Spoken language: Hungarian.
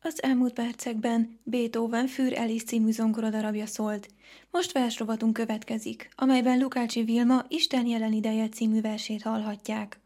Az elmúlt percekben Beethoven Für Alice című zongoradarabja szólt. Most versrovatunk következik, amelyben Lukácsi Vilma Isten jelen ideje című versét hallhatják.